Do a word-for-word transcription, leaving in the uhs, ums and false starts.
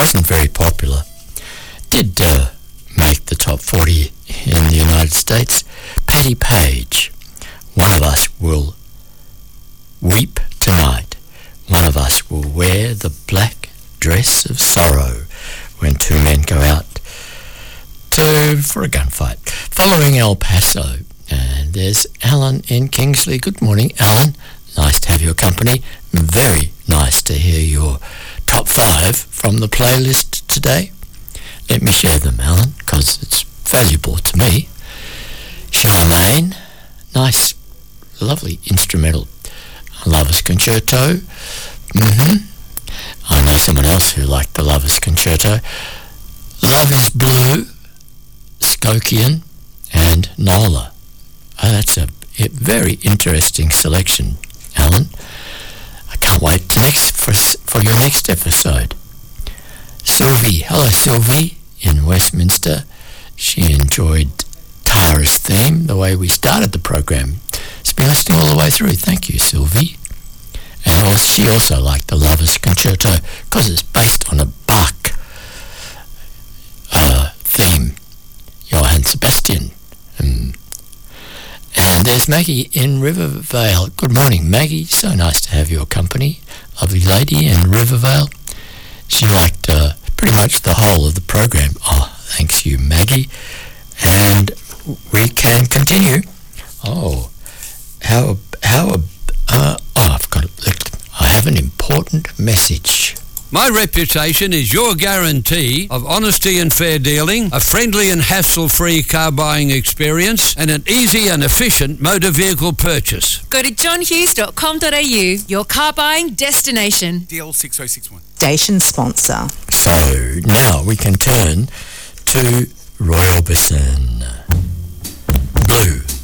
wasn't very popular. Did uh, make the top forty in the United States. Patti Page, One of Us Will Weep Tonight. One of us will wear the black dress of sorrow when two men go out to for a gunfight. Following El Paso, and there's Alan in Kingsley. Good morning, Alan. Nice to have your company. Very nice to hear your top five from the playlist today. Let me share them, Alan, because it's valuable to me. Charmaine, nice, lovely instrumental. Lover's Concerto. Mm-hmm. I know someone else who liked the Lover's Concerto. Love is Blue, Skokian, and Nola. Oh, that's a, a very interesting selection, Alan. I can't wait to next for, for your next episode. Sylvie, hello Sylvie in Westminster. She enjoyed Tara's theme, the way we started the program. She's been listening all the way through. Thank you, Sylvie. And also, she also liked the Lover's Concerto because it's based on a Bach uh, theme. Johann Sebastian. Um, and there's Maggie in Rivervale. Good morning, Maggie. So nice to have your company. Lovely lady in Rivervale. She liked uh, pretty much the whole of the program. Oh, thanks you, Maggie. And we can continue. Oh, how, how, uh, oh, I've got, I have an important message. My reputation is your guarantee of honesty and fair dealing, a friendly and hassle-free car buying experience, and an easy and efficient motor vehicle purchase. Go to john hughes dot com dot a u, your car buying destination. D L six oh six one. Station sponsor. So now we can turn to Roy Orbison. Blue.